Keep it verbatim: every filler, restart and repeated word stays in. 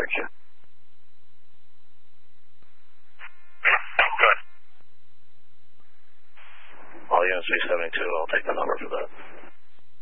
you. Good. All units three seventy-two, I'll take the number for that.